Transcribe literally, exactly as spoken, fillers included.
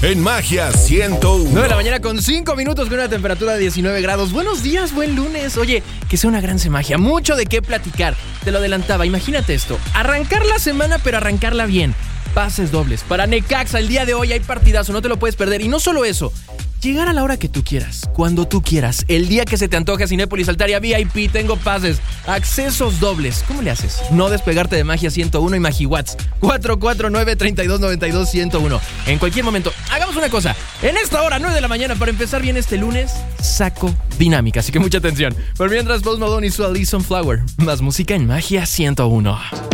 En Magia ciento uno. nueve de la mañana con cinco minutos con una temperatura de diecinueve grados. Buenos días, buen lunes. Oye, que sea una gran semagia. Mucho de qué platicar. Te lo adelantaba. Imagínate esto. Arrancar la semana, pero arrancarla bien. Pases dobles. Para Necaxa, el día de hoy hay partidazo. No te lo puedes perder. Y no solo eso. Llegar a la hora que tú quieras, cuando tú quieras, el día que se te antoje a Cinépolis Altaria V I P, tengo pases, accesos dobles. ¿Cómo le haces? No despegarte de Magia ciento uno y MagiWatts cuatro cuatro nueve, tres dos nueve dos, uno cero uno. En cualquier momento, hagamos una cosa. En esta hora, nueve de la mañana, para empezar bien este lunes, saco dinámica, así que mucha atención. Por mientras, Post Malone y su Alison Flower. Más música en Magia ciento uno.